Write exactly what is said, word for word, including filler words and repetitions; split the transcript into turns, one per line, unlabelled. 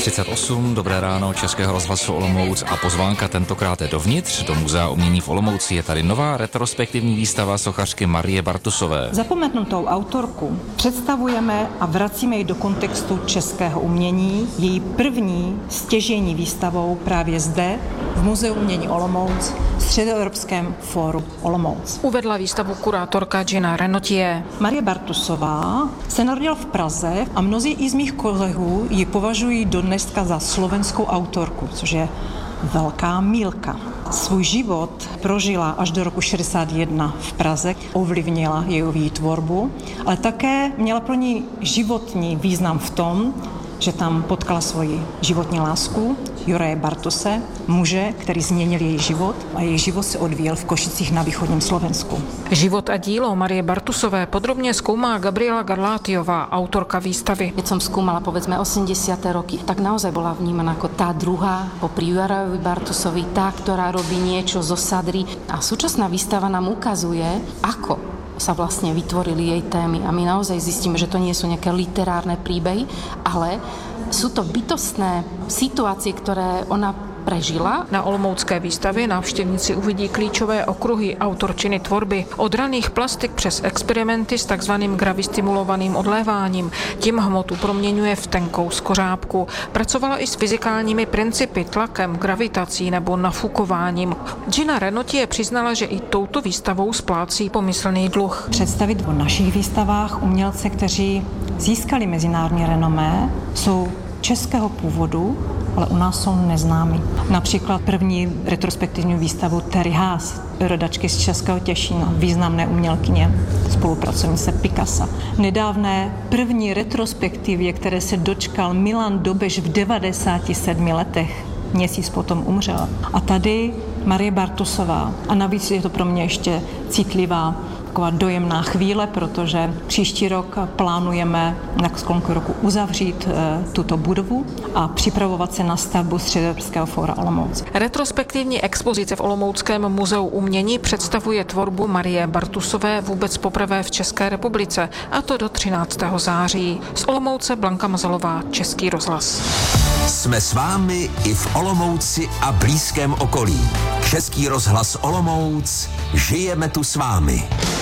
třicet osm, dobré ráno Českého rozhlasu Olomouc a pozvánka tentokrát je dovnitř. Do Muzea umění v Olomouci je tady nová retrospektivní výstava sochařky Marie Bartusové.
Zapomenutou autorku představujeme a vracíme ji do kontextu českého umění. Její první stěžejní výstavou právě zde v Muzeu umění Olomouc, Středoevropském fóru Olomouc.
Uvedla výstavu kurátorka Gina Renotier.
Marie Bartusová se narodila v Praze a mnozí i z mých kolegů ji považují dodneska za slovenskou autorku, což je velká mýlka. Svůj život prožila až do roku šedesát jedna v Praze, ovlivnila její tvorbu, ale také měla pro ní životní význam v tom, že tam potkala svoji životní lásku, Juraje Bartuse, muže, který změnil její život a její život se odvíjel v Košicích na východním Slovensku.
Život a dílo Marie Bartusové podrobně zkoumá Gabriela Garlátiová, autorka výstavy.
Keď som skúmala povedzme osemdesiate roky, tak naozaj bola vnímaná ako tá druhá popri Jurajovi Bartusovi, tá, ktorá robí niečo zo sadry. A súčasná výstava nám ukazuje, ako sa vlastne vytvorili jej témy. A my naozaj zistíme, že to nie sú nejaké literárne príbehy, ale sú to bytostné situácie, ktoré ona prežila.
Na olomoucké výstavě návštěvníci uvidí klíčové okruhy autorčiny tvorby. Od raných plastik přes experimenty s takzvaným gravistimulovaným odléváním. Tím hmotu proměňuje v tenkou skořápku. Pracovala i s fyzikálními principy, tlakem, gravitací nebo nafukováním. Gina Renotier přiznala, že i touto výstavou splácí pomyslný dluh.
Představit o našich výstavách umělce, kteří získali mezinárodní renomé, jsou českého původu, ale u nás jsou neznámí. Například první retrospektivní výstavu Terry Haas, rodačky z Českého Těšína, významné umělkyně, spolupracovnice Picassa. Nedávné první retrospektivě, které se dočkal Milan Dobeš v devadesáti sedmi letech, měsíc potom umřela. A tady Marie Bartusová. A navíc je to pro mě ještě citlivá, taková dojemná chvíle, protože příští rok plánujeme na sklonku roku uzavřít e, tuto budovu a připravovat se na stavbu Středoevropského fóra Olomouc.
Retrospektivní expozice v Olomouckém muzeu umění představuje tvorbu Marie Bartusové vůbec poprvé v České republice, a to do třináctého září. Z Olomouce Blanka Mazalová, Český rozhlas.
Jsme s vámi i v Olomouci a blízkém okolí. Český rozhlas Olomouc, žijeme tu s vámi.